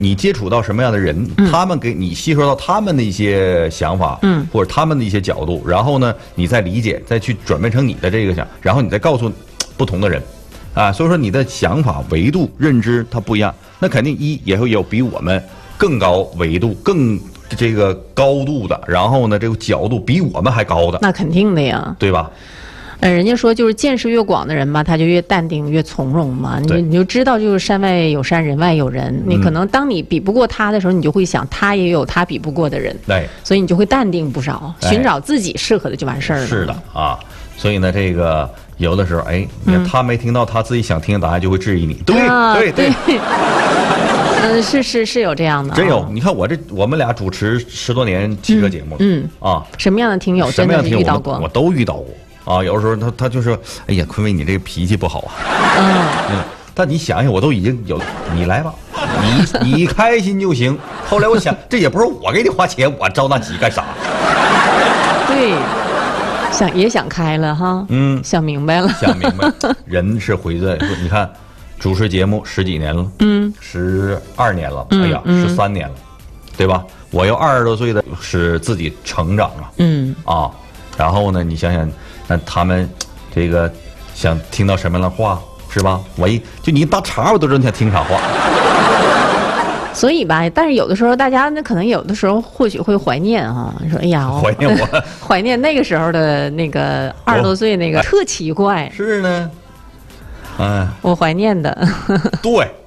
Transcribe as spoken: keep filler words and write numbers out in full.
你接触到什么样的人，嗯、他们给你吸收到他们的一些想法，嗯，或者他们的一些角度，然后呢，你再理解，再去转变成你的这个想，然后你再告诉不同的人，啊，所以说你的想法维度认知它不一样，那肯定一也会有比我们更高维度、更这个高度的，然后呢，这个角度比我们还高的， 那肯定的呀， 对吧？ 呃，人家说就是见识越广的人吧，他就越淡定越从容嘛。你你就知道就是山外有山，人外有人。你可能当你比不过他的时候，你就会想他也有他比不过的人。对，所以你就会淡定不少，寻找自己适合的就完事儿了。 是的啊，所以呢，这个有的时候，哎，你看他没听到他自己想听的答案，就会质疑你。对对对。 嗯，是是是有这样的， 真有。你看我这我们俩主持十多年汽车节目了，嗯啊， 什么样的听友真的遇到过？ 我都遇到过。啊，有的时候他他就说，哎呀，坤威你这个脾气不好啊。嗯嗯，但你想想，我都已经有，你来吧，你你开心就行。后来我想，这也不是我给你花钱，我着那急干啥？ 对，想也想开了哈，嗯，想明白了， 想明白，人是回在，你看，主持节目十几年了，嗯，十二年了，哎呀，十三年了，对吧？我又二十多岁的是自己成长了，嗯啊，然后呢，你想想。那他们这个想听到什么样的话是吧？我一就你一搭茬，我都知道你想听啥话。 所以吧，但是有的时候大家那可能有的时候或许会怀念啊，说哎呀， 怀念我， 怀念那个时候的那个二十多岁那个特奇怪。 是呢，哎， 我怀念的。 对。